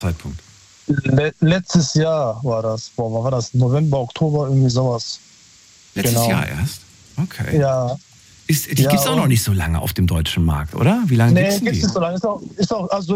Zeitpunkt? Letztes Jahr war das. Boah, wann war das? November, Oktober, irgendwie sowas. Letztes Jahr erst? Okay. Ja. Die gibt es auch noch nicht so lange auf dem deutschen Markt, oder? Wie lange gibt es die? Nee, gibt es nicht so lange. Ist auch also